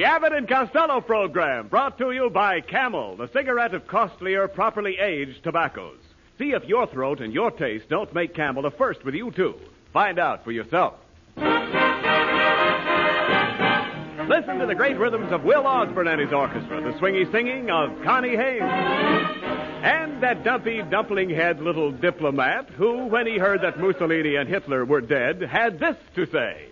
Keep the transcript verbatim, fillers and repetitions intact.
The Abbott and Costello program, brought to you by Camel, the cigarette of costlier, properly aged tobaccos. See if your throat and your taste don't make Camel a first with you, too. Find out for yourself. Listen to the great rhythms of Will Osborne and his orchestra, the swingy singing of Connie Haynes. And that dumpy, dumpling-head little diplomat who, when he heard that Mussolini and Hitler were dead, had this to say.